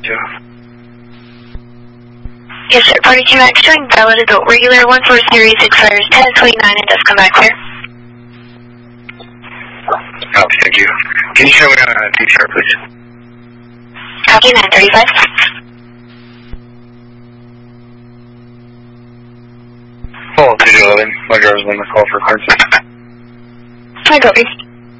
Yeah. Yes, sir. Party 2X showing valid adult regular 14 series expires 10:29 and does come back clear. Copy, thank you. Can you show me DTR, please? Copy 935. Oh, 211. My driver's name is call for clearance. I copy.